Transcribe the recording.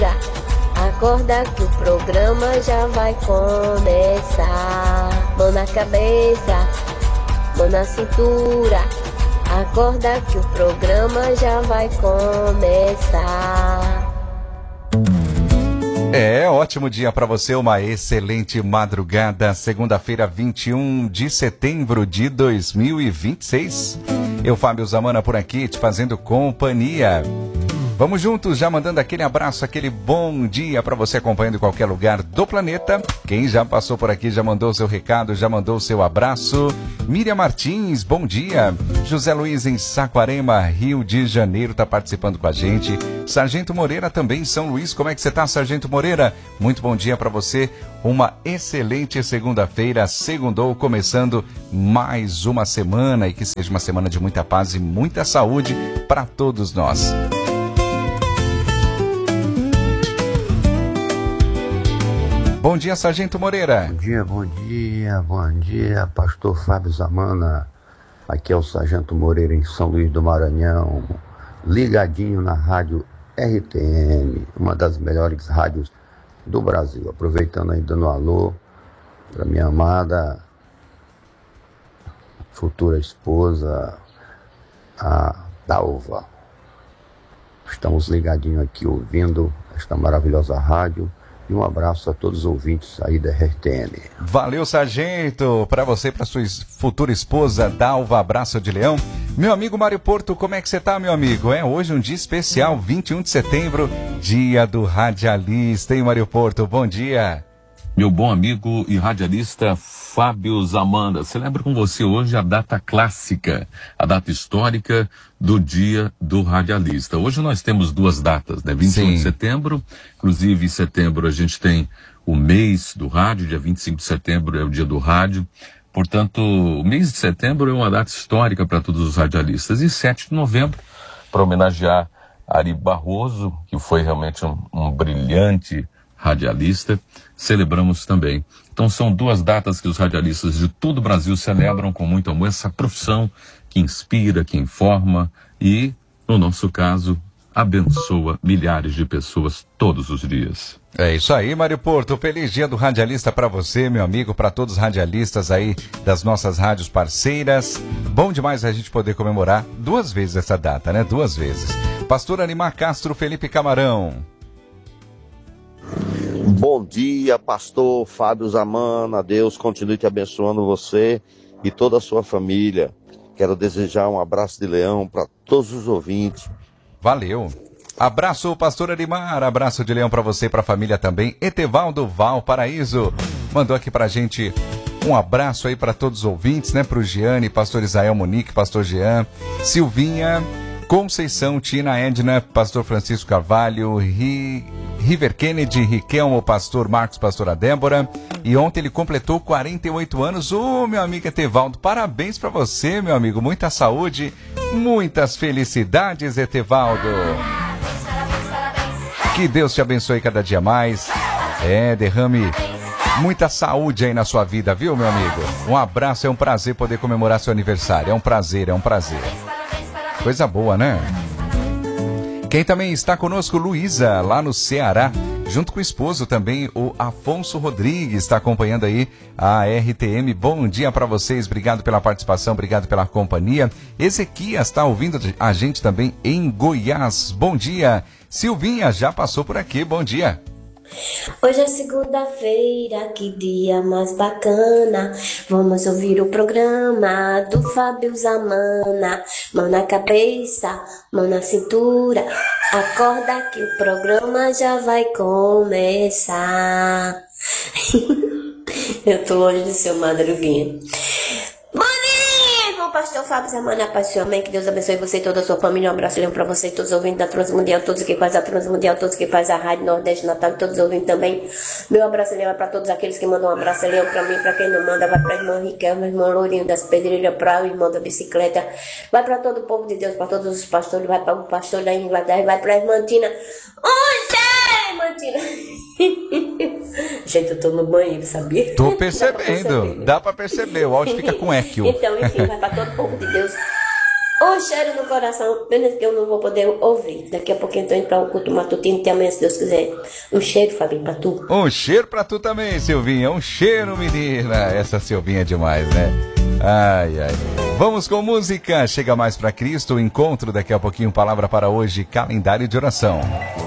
cintura. Acorda que o programa já vai começar. Mão na cabeça, mão na cintura. Acorda que o programa já vai começar. Ótimo dia para você, uma excelente madrugada, segunda-feira, 21 de setembro de 2026. Eu, Fábio Zamana, por aqui, te fazendo companhia. Vamos juntos, já mandando aquele abraço, aquele bom dia para você acompanhando em qualquer lugar do planeta. Quem já passou por aqui, já mandou seu recado, já mandou seu abraço. Miriam Martins, bom dia. José Luiz em Saquarema, Rio de Janeiro, está participando com a gente. Sargento Moreira também, São Luís. Como é que você está, Sargento Moreira? Muito bom dia para você. Uma excelente segunda-feira, segundou, começando mais uma semana e que seja uma semana de muita paz e muita saúde para todos nós. Bom dia, Sargento Moreira. Bom dia, pastor Fábio Zamana. Aqui é o Sargento Moreira em São Luís do Maranhão, ligadinho na rádio RTM, uma das melhores rádios do Brasil. Aproveitando aí, dando um alô para minha amada futura esposa, a Dalva. Estamos ligadinhos aqui ouvindo esta maravilhosa rádio. E um abraço a todos os ouvintes aí da RTM. Valeu, Sargento. Para você e para sua futura esposa, Dalva, abraço de leão. Meu amigo Mário Porto, como é que você tá, meu amigo? Hoje um dia especial, 21 de setembro, dia do radialista, hein, Mário Porto? Bom dia. Meu bom amigo e radialista Fábio Zamana, celebro com você hoje a data clássica, a data histórica do Dia do Radialista. Hoje nós temos duas datas, né? 21 de setembro, inclusive em setembro a gente tem o mês do rádio, dia 25 de setembro é o Dia do Rádio. Portanto, o mês de setembro é uma data histórica para todos os radialistas. E 7 de novembro, para homenagear Ari Barroso, que foi realmente um brilhante radialista, celebramos também. Então são duas datas que os radialistas de todo o Brasil celebram com muito amor, essa profissão que inspira, que informa e, no nosso caso, abençoa milhares de pessoas todos os dias. É isso aí, Mário Porto. Feliz dia do radialista para você, meu amigo, para todos os radialistas aí das nossas rádios parceiras. Bom demais a gente poder comemorar duas vezes essa data, né? Duas vezes. Pastor Animar Castro, Felipe Camarão. Bom dia, pastor Fábio Zamana. Deus continue te abençoando você e toda a sua família. Quero desejar um abraço de leão para todos os ouvintes. Valeu. Abraço, pastor Arimar. Abraço de leão para você e para a família também. Etevaldo Valparaíso mandou aqui pra gente um abraço aí para todos os ouvintes, né? Pro Giane, pastor Isael Monique, pastor Jean, Silvinha, Conceição, Tina, Edna, pastor Francisco Carvalho, River Kennedy, Riquelmo, pastor Marcos, pastora Débora. E ontem ele completou 48 anos. Meu amigo Etevaldo, parabéns para você, meu amigo. Muita saúde, muitas felicidades, Etevaldo. Que Deus te abençoe cada dia mais. Derrame muita saúde aí na sua vida, viu, meu amigo? Um abraço, é um prazer poder comemorar seu aniversário. É um prazer. Coisa boa, né? Quem também está conosco, Luísa, lá no Ceará, junto com o esposo também, o Afonso Rodrigues, está acompanhando aí a RTM. Bom dia para vocês, obrigado pela participação, obrigado pela companhia. Ezequias está ouvindo a gente também em Goiás. Bom dia. Silvinha já passou por aqui, bom dia. Hoje é segunda-feira, que dia mais bacana. Vamos ouvir o programa do Fábio Zamana. Mão na cabeça, mão na cintura. Acorda que o programa já vai começar. Eu tô longe do seu Madruguinha. Bom dia, irmão pastor Fábio Zamana. Paz do Senhor, amém. Que Deus abençoe você e toda a sua família. Um abraço para você e todos os ouvintes da Transmundial, todos que fazem a Transmundial, todos que fazem a Rádio Nordeste Natal, todos os ouvintes também. Meu abraço vai para todos aqueles que mandam um abraço para mim, para quem não manda, vai para a irmã Riquelme, irmão Lourinho das Pedreiras, para o irmão da bicicleta, vai para todo o povo de Deus, para todos os pastores, vai para o pastor da Inglaterra, vai para a irmã Tina. Mantina. Gente, eu tô no banheiro, sabia? Tô percebendo, dá pra perceber, o áudio fica com eco. Então, enfim, vai pra todo o povo de Deus. Um cheiro no coração, pena que eu não vou poder ouvir. Daqui a pouquinho estou indo para o culto matutino, até amanhã, se Deus quiser. Um cheiro, Fabinho, para tu. Um cheiro para tu também, Silvinha. Um cheiro, menina. Essa Silvinha é demais, né? Ai, ai. Vamos com música. Chega mais para Cristo. O encontro daqui a pouquinho. Palavra para hoje. Calendário de oração.